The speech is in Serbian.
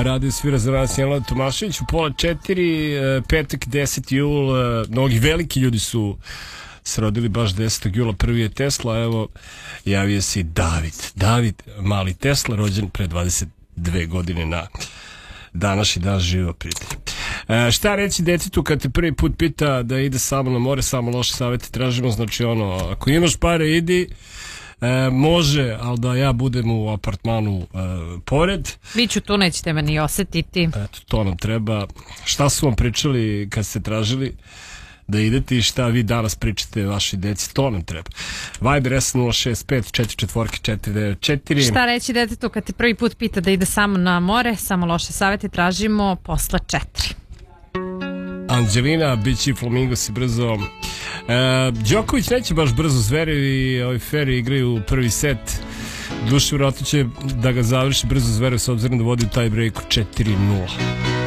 Radio svira za nas Jelena Tomašević u 3:30, petak 10. jul. Mnogi veliki ljudi su se rodili baš 10. jula. Prvi je Tesla, evo javio se i David mali Tesla, rođen pre 22 godine na današnji dan. Živo, prijatelj. Šta reći detetu kad te prvi put pita da ide samo na more? Samo loše savjeti tražimo. Znači ako imaš pare idi, može, ali da ja budem u apartmanu pored. Biću tu, nećete me ni osetiti. Eto, to nam treba. Šta su vam pričali kad ste tražili da idete i šta vi danas pričate vaši deci? To nam treba. Viber S065 44 494. Šta reći detetu kad te prvi put pita da ide samo na more? Samo loše savjeti tražimo posle 4. Anđelina, bići Flamingosi brzo. Đoković neće baš brzo, Zverev i Feri igraju prvi set. Duše vjerojatno će da ga završi brzo Zverev s obzirom da vodi u taj breaku 4-0.